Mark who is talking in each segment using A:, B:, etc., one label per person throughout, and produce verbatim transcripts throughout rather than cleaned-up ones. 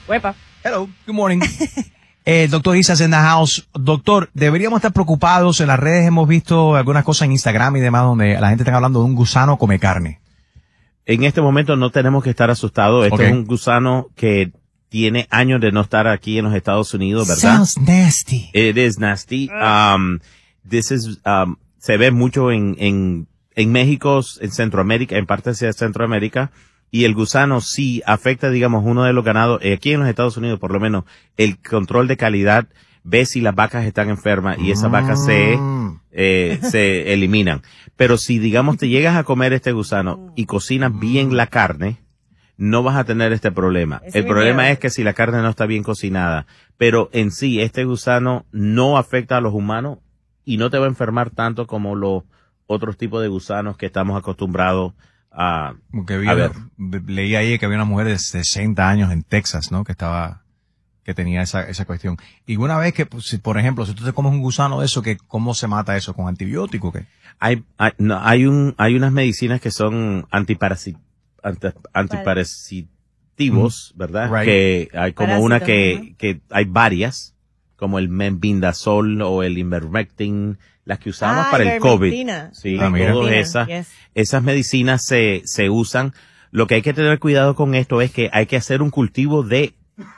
A: Huepa.
B: Hello, good morning. Eh, doctor Isas in the house. Doctor, deberíamos estar preocupados. En las redes hemos visto algunas cosas en Instagram y demás donde la gente está hablando de un gusano come carne.
C: En este momento no tenemos que estar asustados. Este
B: Okay.
C: es un gusano que tiene años de no estar aquí en los Estados Unidos, ¿verdad?
B: Sounds nasty.
C: It is nasty. Um, this is, um, se ve mucho en, en, en México, en Centroamérica, en partes de Centroamérica. Y el gusano sí afecta, digamos, uno de los ganados. Eh, aquí en los Estados Unidos, por lo menos, el control de calidad ve si las vacas están enfermas y esas vacas se, eh, se eliminan. Pero si, digamos, te llegas a comer este gusano y cocinas bien la carne, no vas a tener este problema.
A: Ese
C: El
A: es mi
C: problema
A: miedo.
C: es que si la carne no está bien cocinada, pero en sí este gusano no afecta a los humanos y no te va a enfermar tanto como los otros tipos de gusanos que estamos acostumbrados a,
B: Que vi,
C: a ver.
B: leí ahí que había una mujer de sesenta años en Texas, ¿no? Que estaba, que tenía esa, esa cuestión. Y una vez que, pues, si, por ejemplo, si tú te comes un gusano de eso, que ¿cómo se mata eso? ¿Con antibiótico? ¿Qué?
C: Hay, hay, no, hay un, hay unas medicinas que son antiparasi- anti- antiparasitivos, ¿verdad?
B: Right.
C: Que hay como
A: Parásitos,
C: una que,
A: ¿no?
C: que hay varias, como el Menbindazol o el Ivermectin, las que usamos
A: Ah,
C: para el COVID.
A: ivermectina.
C: Sí,
B: Ah, mira.
C: todas
A: Ivermectina,
C: esas,
A: yes.
C: esas medicinas se, se usan. Lo que hay que tener cuidado con esto es que hay que hacer un cultivo de,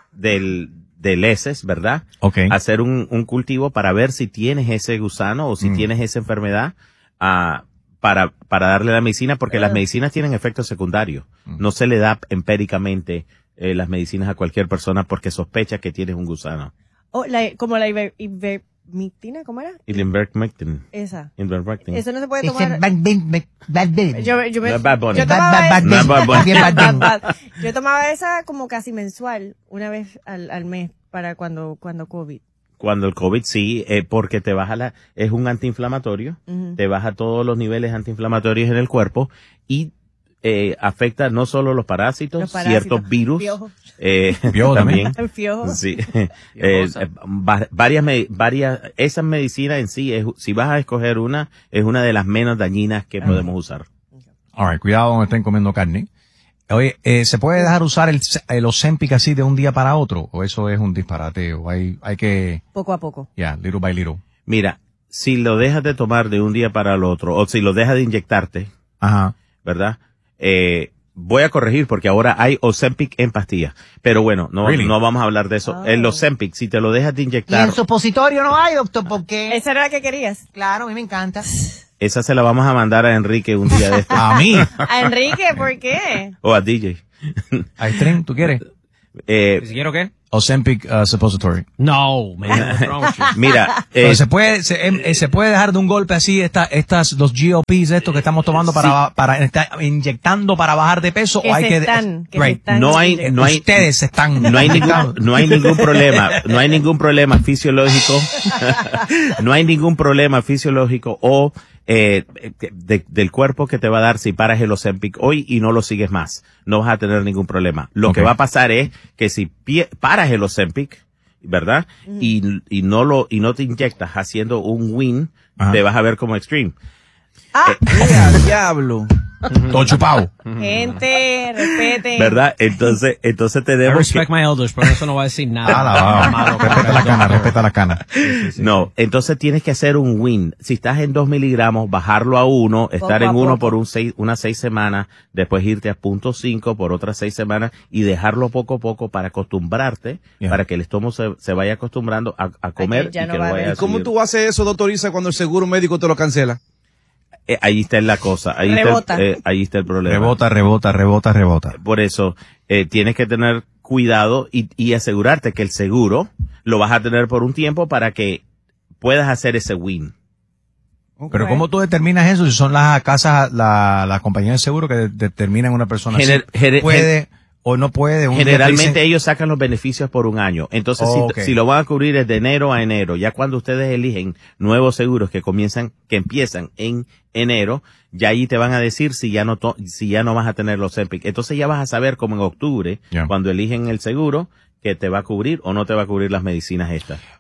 C: del, del heces, ¿verdad?
B: Okay.
C: Hacer un, un cultivo para ver si tienes ese gusano o si
B: Mm.
C: tienes esa enfermedad, ah, para, para darle la medicina, porque las
A: Ah.
C: medicinas tienen efectos secundarios. No se le da empíricamente eh, las medicinas a cualquier persona porque sospecha que tienes un gusano.
A: Oh, la, como la iver, ivermectina, ¿cómo era?
C: Y el Ivermectin.
A: Esa.
C: Ivermectin.
A: Eso no se puede
D: Ese
A: tomar.
D: Bad Bunny, Bad Bunny.
A: Yo, yo, me,
C: No es Bad Bunny.
A: yo
D: Bad,
A: tomaba
D: bad, bad,
A: esa-
C: No es Bad Bunny.
D: Bien Bad
A: Bad,
D: Bunny.
A: bad. Yo tomaba esa como casi mensual, una vez al, al mes para cuando, cuando COVID.
C: Cuando el COVID sí, eh, porque te baja la, es un antiinflamatorio,
A: Ujú.
C: te baja todos los niveles antiinflamatorios en el cuerpo y eh, afecta no solo los parásitos,
A: Los parásitos.
C: ciertos virus,
A: Piojos.
C: eh,
B: Piojo
C: también.
A: El fiojo.
C: Sí, eh, eh, va- varias, me- varias, esas medicinas en sí, es, si vas a escoger una, es una de las menos dañinas que podemos usar.
B: All right, cuidado donde estén comiendo carne. Oye, eh, ¿se puede dejar usar el, el Ozempic así de un día para otro? ¿O eso es un disparate? ¿O hay, hay que,
A: Poco a poco.
B: ya, yeah, little by little?
C: Mira, si lo dejas de tomar de un día para el otro, o si lo dejas de inyectarte,
B: Ajá.
C: ¿verdad? Eh, voy a corregir porque ahora hay Ozempic en pastillas. Pero bueno, no,
B: Really?
C: no vamos a hablar de eso.
A: Oh.
C: El Ozempic, si te lo dejas de
D: Y
C: inyectar,
D: en supositorio no hay, doctor, porque...
A: Esa era la que querías.
D: Claro, a mí me encanta.
C: esa se la vamos a mandar a Enrique un día de estos.
B: A mí.
A: A Enrique, ¿por qué?
C: O a D J.
B: ¿A Stream? ¿Tú quieres?
C: Eh,
E: ¿Si quiero qué?
B: Ozempic uh, suppository.
E: No, man. What's wrong with you?
C: mira,
B: Pero
C: eh,
B: se puede, se, em, eh, se puede dejar de un golpe así esta, estas, los G O Ps estos que estamos tomando para, para, está inyectando para bajar de peso
A: Que
B: o hay
A: se
B: que,
A: están, que se
B: right.
A: están
C: no hay, no hay,
B: Ustedes están,
C: no hay ningún, no hay ningún problema, no hay ningún problema fisiológico, no hay ningún problema fisiológico o eh, de- del cuerpo que te va a dar si paras el Ozempic hoy y no lo sigues más. No vas a tener ningún problema. Lo
B: Ok.
C: que va a pasar es que si pie- paras el Ozempic, ¿verdad? Y, y no lo, y no te inyectas haciendo un win,
B: Ajá.
C: te vas a ver como extreme.
A: Ah,
F: Diablo.
B: todo chupado.
A: gente, respeten.
C: ¿Verdad? Entonces, entonces
E: I
C: tenemos que,
E: respect my elders, pero eso no va a decir nada.
B: Ah,
E: malo.
B: la, respeta la cana, respeta la cana.
C: no, entonces tienes que hacer un win. Si estás en dos miligramos, bajarlo a uno, estar
A: Poco a
C: en uno
A: poco.
C: por un seis, unas seis semanas, después irte a punto cinco por otras seis semanas y dejarlo poco a poco para acostumbrarte,
B: Yeah.
C: para que el estómago se, se vaya acostumbrando a, a comer
A: ya
C: y
A: no
C: que
A: va
C: lo
A: a
C: vaya
A: haber.
C: a
F: ¿Cómo
C: subir.
F: tú haces eso, doctoriza, cuando el seguro médico te lo cancela?
C: Eh, ahí está la cosa, ahí
A: Rebota.
C: está, el, eh, ahí está el problema.
B: Rebota, rebota, rebota, rebota.
C: Por eso eh, tienes que tener cuidado y, y asegurarte que el seguro lo vas a tener por un tiempo para que puedas hacer ese win.
B: Pero ¿cómo tú determinas eso? Si son las casas, la, la compañía de seguro que de- determinan una persona
C: Gener-
B: si
C: gener-
B: puede o no puede. Un día te
C: Generalmente
B: dicen-
C: ellos sacan los beneficios por un año. Entonces,
B: Oh,
C: si,
B: ok.
C: si lo van a cubrir es de enero a enero, ya cuando ustedes eligen nuevos seguros que comienzan, que empiezan en enero, ya ahí te van a decir si ya no to- si ya no vas a tener los Ozempic. Entonces ya vas a saber como en octubre,
B: Ya.
C: cuando eligen el seguro, que te va a cubrir o no te va a cubrir las medicinas estas.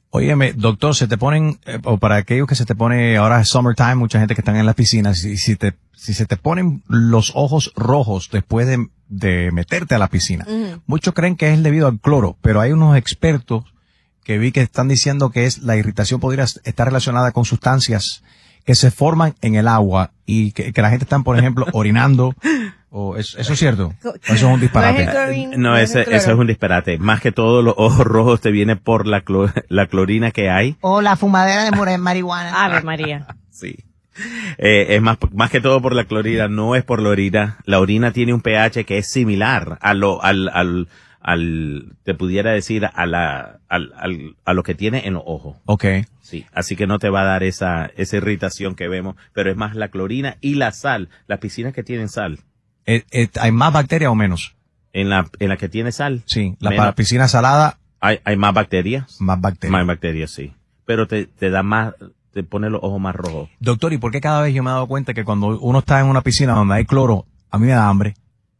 B: Óyeme, doctor, se te ponen, eh, o para aquellos que se te pone, ahora es summertime, mucha gente que están en las piscinas, y si te, si se te ponen los ojos rojos después de, de meterte a la piscina, uh-huh. muchos creen que es debido al cloro, pero hay unos expertos que vi que están diciendo que es la irritación podría estar relacionada con sustancias que se forman en el agua y que, que la gente está, por ejemplo, orinando. O es, ¿Eso es cierto? ¿O eso es un disparate?
C: No, clorín, no ese, eso es un disparate. Más que todo, los ojos rojos te vienen por la, clor, la clorina que hay.
D: O la fumadera de marihuana.
A: Ave María.
C: Sí. Eh, es más, más que todo por la clorina, no es por la orina. La orina tiene un pH que es similar a lo, al, al, al, te pudiera decir, a la, al, al, a lo que tiene en los ojos.
B: Okay.
C: Sí, así que no te va a dar esa, esa irritación que vemos, pero es más la clorina y la sal, las piscinas que tienen sal.
B: Eh, eh, ¿Hay más bacterias o menos?
C: En la, en la que tiene sal.
B: Sí, la para piscina salada.
C: Hay, hay más bacterias.
B: Más bacterias.
C: Más bacterias, sí. Pero te, te da más, te pone los ojos más rojos.
B: Doctor, ¿y por qué cada vez yo me he dado cuenta que cuando uno está en una piscina donde hay cloro, a mí me da hambre?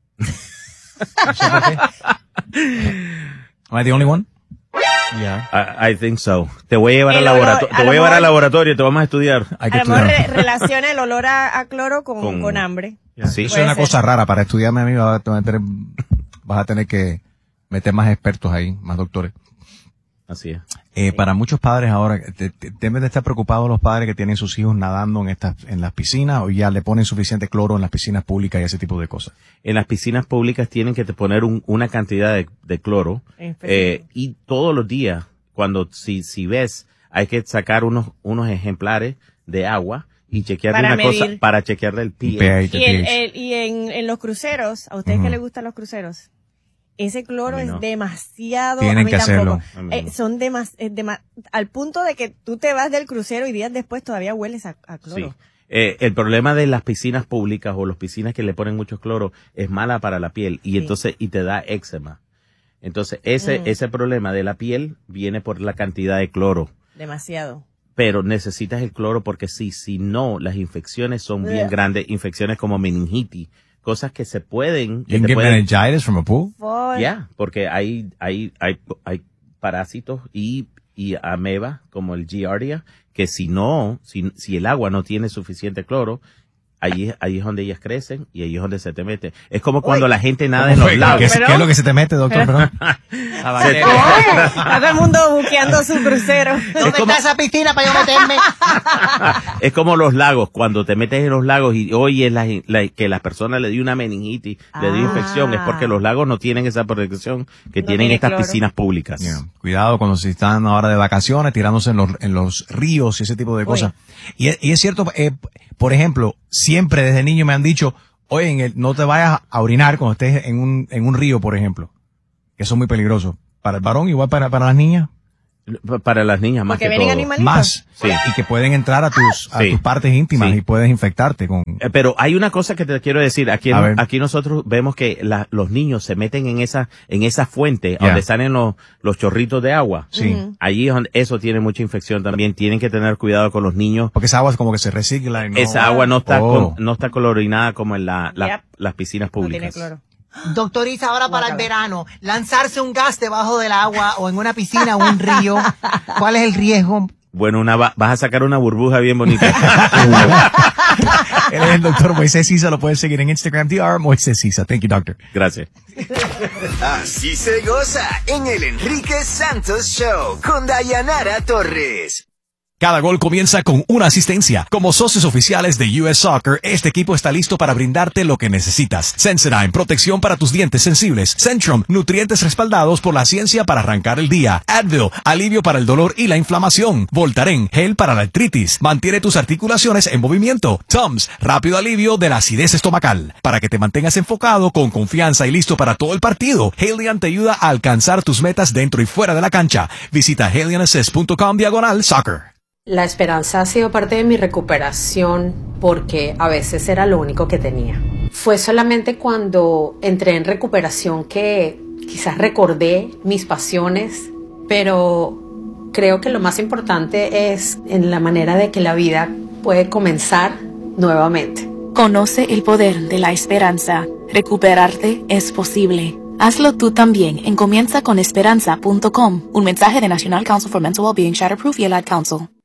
B: No sé por qué. Am I the only one?
C: Yeah. I, I think so. Te voy a llevar al laboratorio, te voy a llevar al laboratorio, te vamos a estudiar.
A: Hay que a lo mejor re relaciona el olor a, a cloro con, con, con hambre.
B: Sí, eso es una ser. cosa rara. Para estudiarme a mí vas a tener, vas a tener que meter más expertos ahí, más doctores.
C: Así es.
B: Eh, sí. Para muchos padres ahora, te, te, deben de estar preocupados los padres que tienen sus hijos nadando en estas, en las piscinas, o ya le ponen suficiente cloro en las piscinas públicas y ese tipo de cosas.
C: En las piscinas públicas tienen que te poner un, una cantidad de, de cloro, eh, y todos los días, cuando, si, si ves, hay que sacar unos, unos ejemplares de agua y chequearle una medir. cosa para chequearle el pH.
A: Y, el, el, y en, en los cruceros, ¿a ustedes uh-huh. que les gustan los cruceros? Ese cloro no. es demasiado.
B: Tienen
A: a mí
B: que
A: tampoco.
B: hacerlo.
A: Eh, son demas, eh, dema, al punto de que tú te vas del crucero y días después todavía hueles a, a cloro.
C: Sí. Eh, el problema de las piscinas públicas o las piscinas que le ponen mucho cloro es mala para la piel y sí. entonces y te da eczema. Entonces ese mm. ese problema de la piel viene por la cantidad de cloro.
A: Demasiado.
C: Pero necesitas el cloro porque si si no las infecciones son bien yeah. grandes, infecciones como meningitis. Cosas que se pueden...
B: You can get meningitis from a pool?
C: Ya, yeah, porque hay, hay, hay, hay parásitos y, y ameba, como el Giardia, que si no, si, si el agua no tiene suficiente cloro, ahí, ahí es donde ellas crecen y ahí es donde se te mete. Es como cuando Uy, la gente nada en los lagos.
B: ¿Qué, ¿Qué es lo que se te mete, doctor? Perdón.
A: Todo el mundo buqueando su crucero.
D: ¿Dónde como, está esa piscina para yo meterme?
C: Es como los lagos, cuando te metes en los lagos y oyes la, la, que las personas le dio una meningitis, ah. le dio infección, es porque los lagos no tienen esa protección que no tienen tiene estas cloro. piscinas públicas. Yeah.
B: Cuidado cuando se están ahora de vacaciones, tirándose en los, en los ríos y ese tipo de cosas. Y, y es cierto, eh, por ejemplo, siempre desde niño me han dicho, oye, en el, no te vayas a orinar cuando estés en un, en un río, por ejemplo. Que eso es muy peligroso. Para el varón, igual para, para las niñas.
C: Para las niñas, más
A: Porque
C: que todo.
A: Animalitos.
B: Más. Sí. Y que pueden entrar a tus, a sí. tus partes íntimas sí. y puedes infectarte con...
C: Eh, pero hay una cosa que te quiero decir. Aquí, en, aquí nosotros vemos que la, los niños se meten en esa, en esa fuente yeah. donde salen los, los chorritos de agua.
B: Sí.
C: Uh-huh. Allí es donde eso tiene mucha infección también. Tienen que tener cuidado con los niños.
B: Porque esa agua es como que se recicla. Y no...
C: Esa agua no está, oh. con, no está colorinada como en la, la, yep. las piscinas públicas.
A: No tiene cloro.
D: Doctoriza, ahora para el verano, lanzarse un gas debajo del agua o en una piscina o un río, ¿cuál es el riesgo?
C: Bueno, una vas a sacar una burbuja bien bonita.
B: Él es el doctor Moisés Sisa, lo puedes seguir en Instagram, D R Moisés Sisa. Thank you, doctor.
C: Gracias.
G: Así se goza en el Enrique Santos Show con Dayanara Torres.
H: Cada gol comienza con una asistencia. Como socios oficiales de U S Soccer, este equipo está listo para brindarte lo que necesitas. Sensodyne, protección para tus dientes sensibles. Centrum, nutrientes respaldados por la ciencia para arrancar el día. Advil, alivio para el dolor y la inflamación. Voltaren, gel para la artritis. Mantiene tus articulaciones en movimiento. Tums, rápido alivio de la acidez estomacal. Para que te mantengas enfocado, con confianza y listo para todo el partido, Halion te ayuda a alcanzar tus metas dentro y fuera de la cancha. Visita halion assist punto com diagonal soccer.
I: La esperanza ha sido parte de mi recuperación porque a veces era lo único que tenía. Fue solamente cuando entré en recuperación que quizás recordé mis pasiones, pero creo que lo más importante es en la manera de que la vida puede comenzar nuevamente.
J: Conoce el poder de la esperanza. Recuperarte es posible. Hazlo tú también en comienza con esperanza punto com. Un mensaje de National Council for Mental Wellbeing, Shatterproof y el Ad Council.